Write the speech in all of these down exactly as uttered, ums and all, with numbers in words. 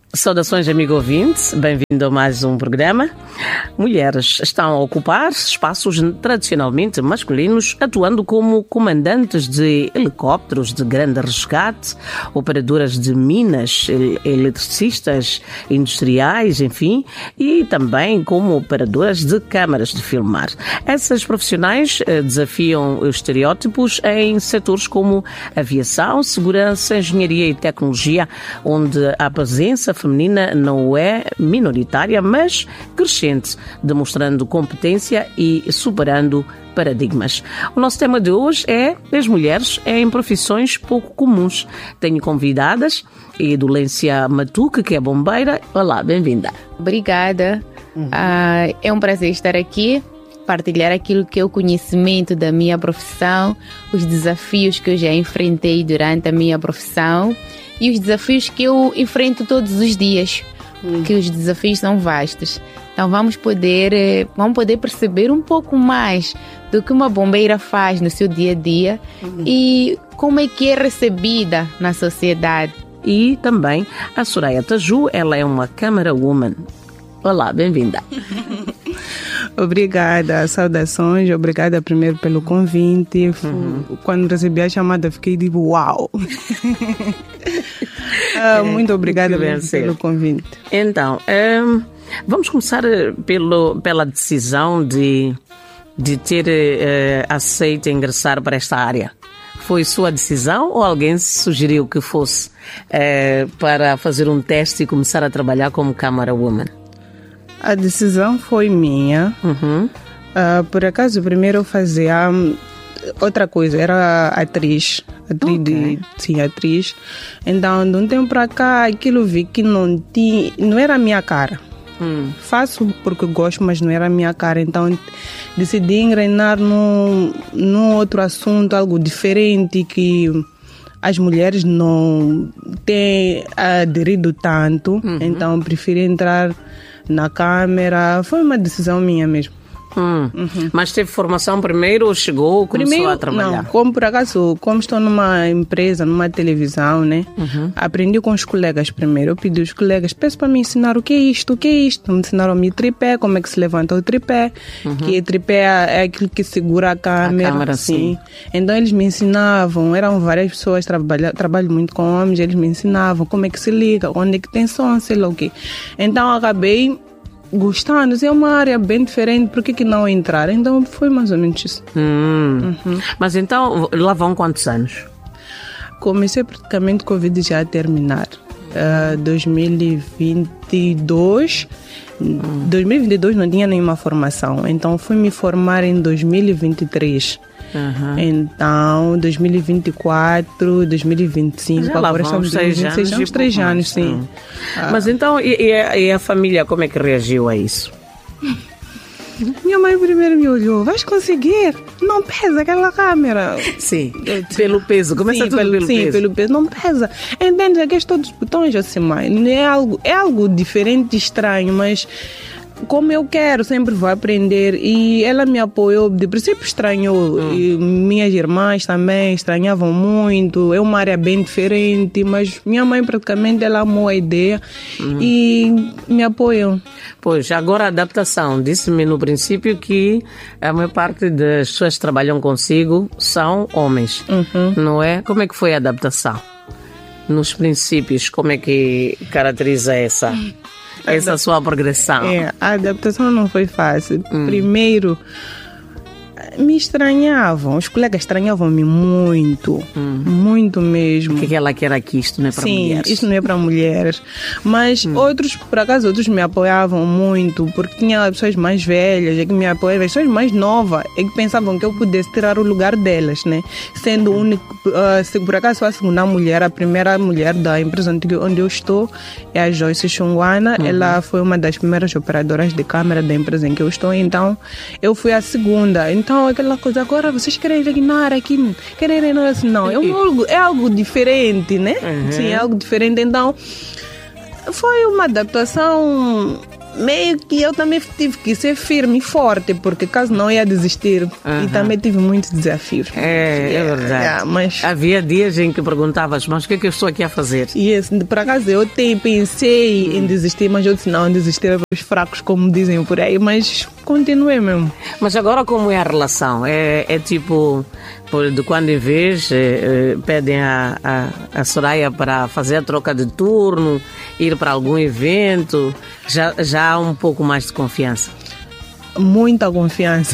Saudações, amigo ouvinte, bem-vindo a mais um programa. Mulheres estão a ocupar espaços tradicionalmente masculinos, atuando como comandantes de helicópteros de grande resgate, operadoras de minas, eletricistas, industriais, enfim, e também como operadoras de câmaras de filmar. Essas profissionais desafiam estereótipos em setores como aviação, segurança, engenharia e tecnologia, onde a presença feminina não é minoritária, mas crescente, demonstrando competência e superando paradigmas. O nosso tema de hoje é as mulheres em profissões pouco comuns. Tenho convidadas Edulência Matuque, que é bombeira. Olá, bem-vinda. Obrigada. Uhum. Uh, é um prazer estar aqui, partilhar aquilo que é o conhecimento da minha profissão, os desafios que eu já enfrentei durante a minha profissão e os desafios que eu enfrento todos os dias, hum. que os desafios são vastos. Então vamos poder, vamos poder perceber um pouco mais do que uma bombeira faz no seu dia a dia hum. e como é que é recebida na sociedade. E também a Soraya Taju, ela é uma camera woman. Olá, bem-vinda. Obrigada, saudações, obrigada primeiro pelo convite. Uhum. Quando recebi a chamada fiquei tipo, uau! ah, muito obrigada mesmo pelo convite. Então, um, vamos começar pelo, pela decisão de, de ter uh, aceito ingressar para esta área. Foi sua decisão ou alguém sugeriu que fosse uh, para fazer um teste e começar a trabalhar como camera woman? A decisão foi minha. Uhum. Uh, por acaso, primeiro eu fazia outra coisa, era atriz. Atriz, okay. de, sim, atriz. Então, de um tempo para cá, aquilo vi que não tinha, não era a minha cara. Hum. Faço porque gosto, mas não era a minha cara. Então, decidi engrenar num, num outro assunto, algo diferente que as mulheres não têm aderido tanto. Uhum. Então, preferi entrar na câmera. Foi uma decisão minha mesmo. Hum. Uhum. Mas teve formação primeiro ou chegou ou começou primeiro, a trabalhar? Não, como por acaso, como estou numa empresa, numa televisão, né? Uhum. Aprendi com os colegas primeiro. Eu pedi aos colegas, peço para me ensinar o que é isto, o que é isto. Me ensinaram-me tripé, como é que se levanta o tripé. Uhum. Que tripé é aquilo que segura a câmera. A câmera, sim. sim. Então eles me ensinavam, eram várias pessoas, trabalho, trabalho muito com homens, eles me ensinavam como é que se liga, onde é que tem som, sei lá o quê. Então acabei gostando, é uma área bem diferente, por que que não entrar? Então foi mais ou menos isso. Hum. Uhum. Mas então, lá vão quantos anos? Comecei praticamente com o Covid já a terminar. Uh, dois mil e vinte e dois. Hum. dois mil e vinte e dois não tinha nenhuma formação, então fui me formar em dois mil e vinte e três. Uhum. Então, dois mil e vinte e quatro, dois mil e vinte e cinco, já agora estamos seis anos, seis anos três anos, sim. Hum. Ah. Mas então, e, e, a, e a família, como é que reagiu a isso? Minha mãe primeiro me olhou, vais conseguir? Não pesa aquela câmera. Sim, pelo peso, começa sim, tudo pelo, pelo sim, peso. Sim, pelo peso, não pesa. Entende? Aqui estou dos botões assim, mãe. É algo, é algo diferente, estranho, mas como eu quero, sempre vou aprender. E ela me apoiou, de princípio estranhou. Hum. E minhas irmãs também estranhavam muito. É uma área bem diferente, mas minha mãe praticamente ela amou a ideia hum. e me apoiou. Pois, agora a adaptação. Disse-me no princípio que a maior parte das pessoas que trabalham consigo são homens, uhum. não é? Como é que foi a adaptação? Nos princípios, como é que caracteriza essa? Essa sua progressão? É, a adaptação não foi fácil. Hum. Primeiro, me estranhavam. Os colegas estranhavam-me muito. Hum. Muito mesmo. O que ela quer aqui? Isto não é para Sim, mulheres. Sim, isto não é para mulheres. Mas hum. outros, por acaso, outros me apoiavam muito. Porque tinha pessoas mais velhas é que me apoiavam. As pessoas mais novas é que pensavam que eu pudesse tirar o lugar delas, né? Sendo o único... Uh, se por acaso sou a segunda mulher, a primeira mulher da empresa onde eu estou é a Joyce Chungwana. Uhum. Ela foi uma das primeiras operadoras de câmera da empresa em que eu estou. Então, eu fui a segunda. Então, aquela coisa, agora vocês querem reinar aqui, querem reinar assim, não, é, um algo, é algo diferente, né? Uhum. Sim, é algo diferente, então foi uma adaptação meio que eu também tive que ser firme e forte, porque caso não ia desistir. Uhum. E também tive muitos desafios. É, é verdade. É, mas... Havia dias em que perguntavas, mas o que é que eu estou aqui a fazer? E esse, por acaso eu te, pensei uhum. em desistir, mas eu disse não, desistir é para os fracos, como dizem por aí, mas continuei mesmo. Mas agora como é a relação? É, é tipo, de quando em vez é, é, pedem a, a, a Soraya para fazer a troca de turno, ir para algum evento, já, já há um pouco mais de confiança? Muita confiança.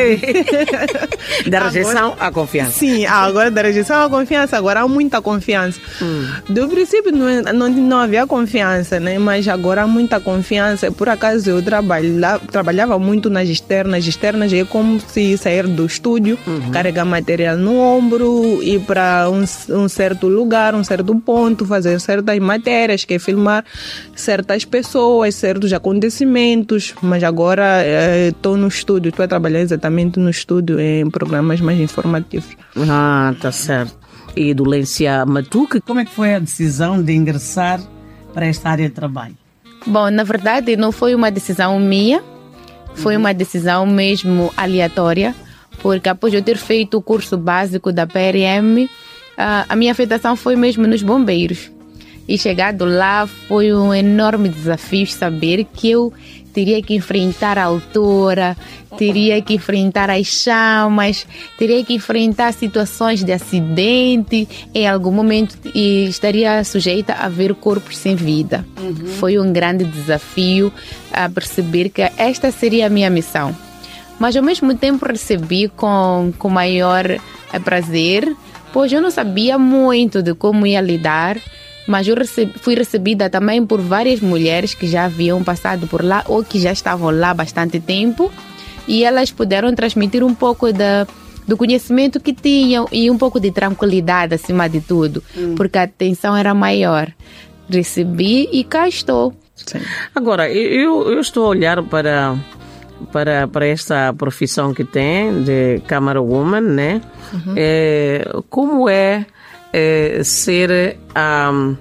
Da rejeição à confiança. Sim, agora da rejeição à confiança, agora há muita confiança. Hum. Do princípio não, não, não havia confiança, né? Mas agora há muita confiança. Por acaso eu trabalha, trabalhava muito nas externas. Externas é como se sair do estúdio, uhum. carregar material no ombro, ir para um, um certo lugar, um certo ponto, fazer certas matérias, que é filmar certas pessoas, certos acontecimentos. Mas agora estou no estúdio, estou a trabalhar exatamente no estúdio em programas mais informativos. Ah, tá certo. E do Lência Matuque, como é que foi a decisão de ingressar para esta área de trabalho? Bom, na verdade não foi uma decisão minha, foi uma decisão mesmo aleatória, porque após eu ter feito o curso básico da P R M, a, a minha afetação foi mesmo nos bombeiros. E chegado lá foi um enorme desafio saber que eu teria que enfrentar a altura, teria que enfrentar as chamas, teria que enfrentar situações de acidente, em algum momento e estaria sujeita a ver corpos sem vida. Uhum. Foi um grande desafio a perceber que esta seria a minha missão. Mas ao mesmo tempo recebi com, com maior prazer, pois eu não sabia muito de como ia lidar, mas eu recebi, fui recebida também por várias mulheres que já haviam passado por lá ou que já estavam lá há bastante tempo, e elas puderam transmitir um pouco da, do conhecimento que tinham e um pouco de tranquilidade acima de tudo, hum. porque a tensão era maior. Recebi e cá estou. Sim. Agora, eu, eu estou a olhar para, para, para esta profissão que tem de camerawoman, né? Uhum. É, como é É ser um,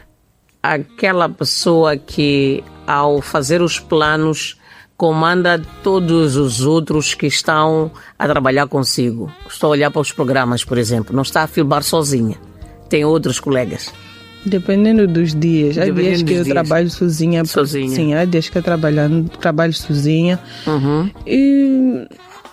aquela pessoa que, ao fazer os planos, comanda todos os outros que estão a trabalhar consigo. Estou a olhar para os programas, por exemplo. Não está a filmar sozinha. Tem outros colegas. Dependendo dos dias. Há Dependendo dias que eu dias. trabalho sozinha. Sozinha. Sim, há dias que eu trabalho, trabalho sozinha. Uhum. E...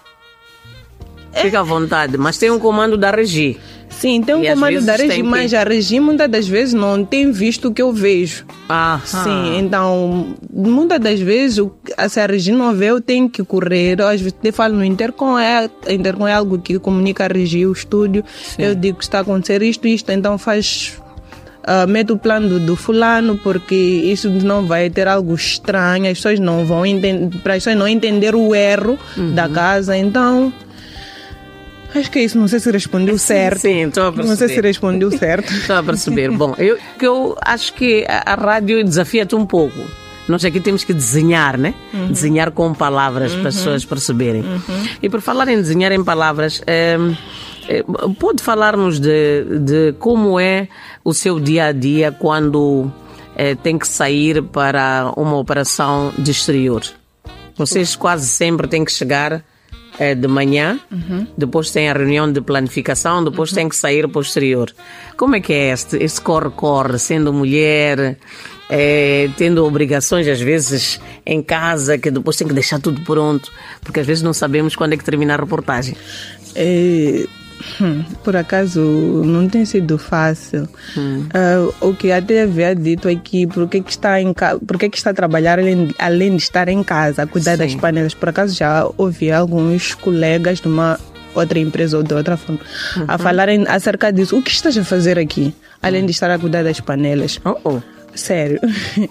Fica à vontade, mas tem um comando da Regi. Sim, tem um e comando da Regi, que... mas a Regi muitas das vezes não tem visto o que eu vejo. Ah, sim, então muitas das vezes se a Regi não vê, eu tenho que correr. Às vezes eu falo no Intercom, é, Intercom é algo que comunica a Regi, o estúdio. Sim. Eu digo que está a acontecer isto, isto, então faz... Uh, mete o plano do, do fulano, porque isso não vai ter algo estranho, as pessoas não vão entender, para as pessoas não entender o erro uhum. da casa, então acho que é isso, não sei se respondeu certo. Sim, estou a perceber. Não sei se respondeu certo. Estou a perceber. Bom, eu, eu acho que a, a rádio desafia-te um pouco. Nós aqui temos que desenhar, né? Uhum. Desenhar com palavras uhum. para as pessoas perceberem. Uhum. E por falar em desenhar em palavras, é, é, pode falar-nos de, de como é o seu dia-a-dia quando é, tem que sair para uma operação de exterior? Vocês quase sempre têm que chegar é, de manhã, uhum. depois tem a reunião de planificação, depois uhum. tem que sair para o exterior. Como é que é este, este corre-corre, sendo mulher... É, tendo obrigações às vezes em casa, que depois tem que deixar tudo pronto, porque às vezes não sabemos quando é que termina a reportagem. É, por acaso não tem sido fácil. Hum. Uh, o que até havia dito aqui, porque que está em ca... porque que está a trabalhar além, além de estar em casa, a cuidar Sim. das panelas. Por acaso já ouvi alguns colegas de uma outra empresa ou de outra forma uhum. a falarem acerca disso. O que estás a fazer aqui, além de estar a cuidar das panelas? Oh, oh. Sério.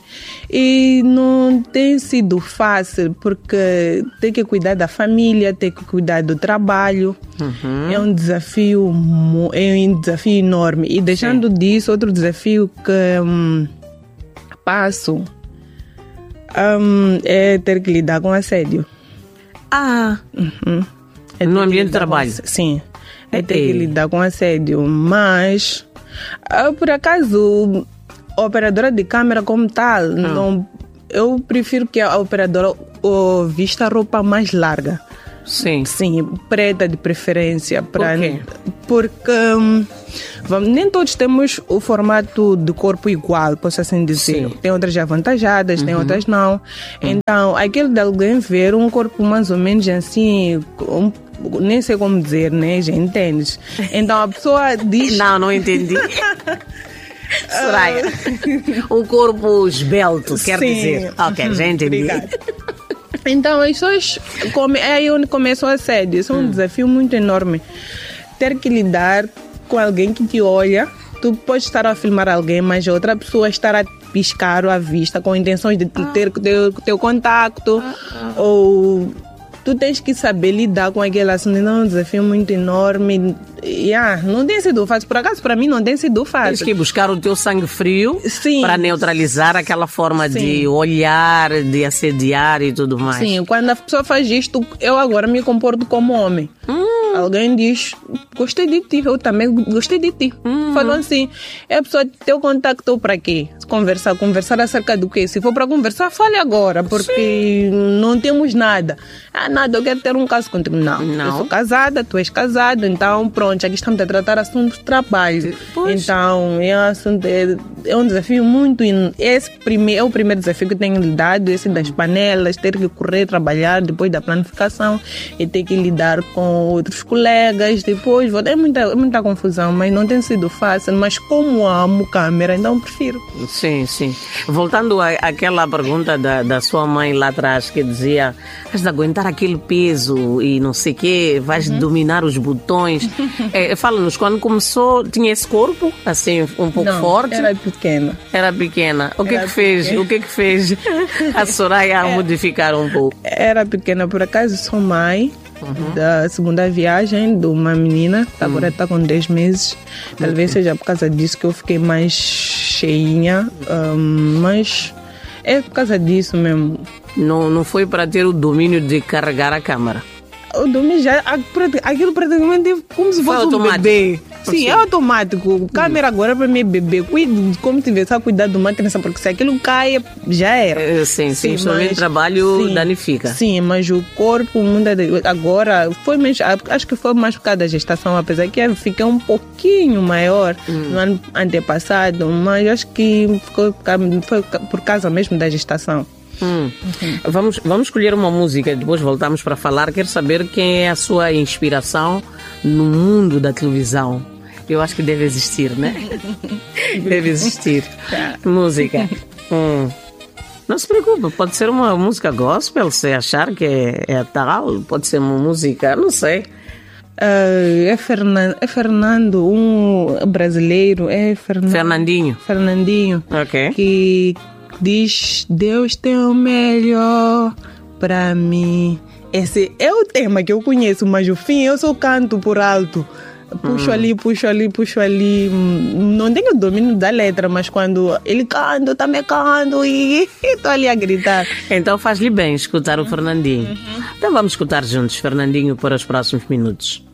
E não tem sido fácil, porque tem que cuidar da família, tem que cuidar do trabalho. Uhum. É um desafio, é um desafio enorme. E deixando Sim. disso, outro desafio que hum, passo hum, é ter que lidar com assédio. Ah! Uhum. É no ambiente de trabalho? Com, sim. É ter que lidar com assédio. Mas, por acaso... A operadora de câmera como tal, hum. não, eu prefiro que a operadora oh, vista a roupa mais larga. Sim. Sim, preta de preferência. Pra, Por quê? Porque hum, vamos, nem todos temos o formato de corpo igual, posso assim dizer. Sim. Tem outras avantajadas, Uhum. tem outras não. Então, aquele de alguém ver um corpo mais ou menos assim, um, nem sei como dizer, né? Já entendes? Então a pessoa diz. Não, não entendi. Soraya, um corpo esbelto, quer Sim. dizer. Ok, já entendi. Obrigada. Então, as pessoas. Come, é aí onde começa o assédio. Isso é um Hum. desafio muito enorme. Ter que lidar com alguém que te olha. Tu podes estar a filmar alguém, mas a outra pessoa estar a piscar à vista com intenções de te ter o teu, teu contacto. Ou. Tu tens que saber lidar com aquele assunto. Então, é um desafio muito enorme. E, ah, não tem sido fácil. Por acaso, para mim, não tem sido Tens fácil. que buscar o teu sangue frio Sim. para neutralizar aquela forma Sim. de olhar, de assediar e tudo mais. Sim, quando a pessoa faz isto, eu agora me comporto como homem. Alguém diz, gostei de ti, eu também gostei de ti. Falou assim, é a pessoa ter o contacto para quê? Conversar, conversar acerca do quê? Se for para conversar, fale agora, porque Sim. não temos nada. Ah, nada, eu quero ter um caso contigo. Não, Não. eu sou casada, tu és casado, então pronto, aqui estamos a tratar assuntos de trabalho. Pois. Então, é um, assunto, é, é um desafio muito... in- Esse prime, é o primeiro desafio que eu tenho lidado, esse das panelas, ter que correr, trabalhar depois da planificação e ter que lidar com outros colegas, depois... É muita, é muita confusão, mas não tem sido fácil. Mas como amo câmera, então prefiro. Sim, sim. Voltando à- àquela pergunta da, da sua mãe lá atrás, que dizia, has de aguentar aquele peso e não sei o quê, vais dominar os botões. É, fala-nos, quando começou, tinha esse corpo, assim, um pouco Não, forte? era pequena. Era pequena. O que Era que fez? pequena. O que que fez a Soraya a modificar um pouco? Era pequena, por acaso sou mãe da segunda viagem de uma menina, que agora está com dez meses. Talvez seja por causa disso que eu fiquei mais cheinha, hum, mas é por causa disso mesmo. Não, não foi para ter o domínio de carregar a câmara. O domingo já, a- aquilo praticamente é como se Foi fosse um automático. bebê. Sim, Sim. é automático. Câmera agora para mim é bebê. Cuide como tivesse a cuidar de uma criança, porque se aquilo cai, já era. É, sim, sim, principalmente mas- trabalho sim, danifica. Sim, mas o corpo muda de- agora foi mesmo, acho que foi mais por causa da gestação, apesar que eu fiquei um pouquinho maior no ano antepassado, mas acho que ficou- foi por causa mesmo da gestação. Hum. Vamos, vamos escolher uma música e depois voltamos para falar. Quero saber quem é a sua inspiração no mundo da televisão. Eu acho que deve existir, né? Deve existir. Música. Hum. Não se preocupe, pode ser uma música gospel, se achar que é, é tal, pode ser uma música, não sei. Ah, é, Fernan, é Fernando, um brasileiro, é Fernan, Fernandinho. Fernandinho, Ok. que diz: Deus tem o melhor pra mim. Esse é o tema que eu conheço, mas o fim eu só canto por alto. Puxo ali, puxo ali, puxo ali. Não tenho domínio da letra, mas quando ele canta, eu também canto e estou ali a gritar. Então faz-lhe bem escutar o Fernandinho. Então vamos escutar juntos Fernandinho para os próximos minutos.